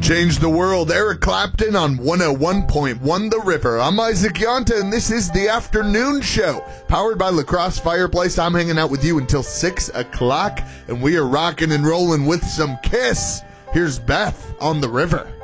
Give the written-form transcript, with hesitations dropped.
Change the world. Eric Clapton on 101.1 The River. I'm Isaac Yonta, and this is the afternoon show. Powered by La Crosse Fireplace. I'm hanging out with you until 6 o'clock, and we are rocking and rolling with some Kiss. Here's Beth on The River.